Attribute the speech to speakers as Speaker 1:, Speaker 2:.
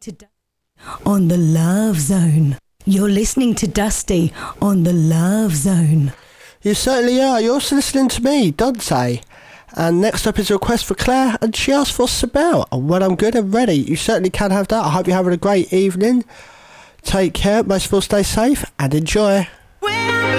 Speaker 1: Today on the Love Zone. You're listening to Dusty on the Love Zone.
Speaker 2: You certainly are. You're also listening to me, Dante. And next up is a request for Claire, and she asked for Sibel. And when I'm good and ready, you certainly can have that. I hope you're having a great evening. Take care, most of all stay safe, and enjoy.